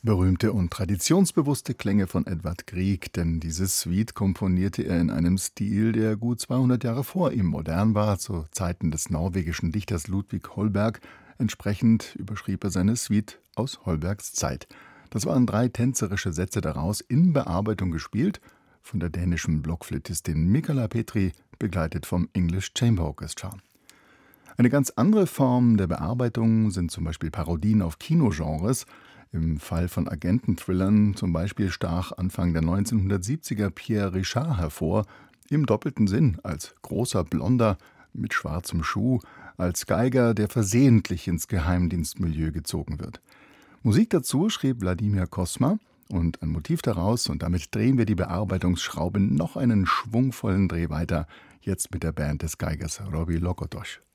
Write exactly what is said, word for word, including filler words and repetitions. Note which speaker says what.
Speaker 1: Berühmte und traditionsbewusste Klänge von Edvard Grieg, denn dieses Suite komponierte er in einem Stil, der gut zweihundert Jahre vor ihm modern war, zu Zeiten des norwegischen Dichters Ludvig Holberg. Entsprechend überschrieb er seine Suite aus Holbergs Zeit. Das waren drei tänzerische Sätze daraus, in Bearbeitung gespielt, von der dänischen Blockflötistin Michala Petri, begleitet vom English Chamber Orchestra. Eine ganz andere Form der Bearbeitung sind zum Beispiel Parodien auf Kinogenres. Im Fall von Agententhrillern zum Beispiel stach Anfang der neunzehnhundertsiebziger Pierre Richard hervor, im doppelten Sinn, als großer Blonder mit schwarzem Schuh, als Geiger, der versehentlich ins Geheimdienstmilieu gezogen wird. Musik dazu schrieb Wladimir Kosma, und ein Motiv daraus, und damit drehen wir die Bearbeitungsschraube noch einen schwungvollen Dreh weiter, jetzt mit der Band des Geigers Robbie Lokotosch.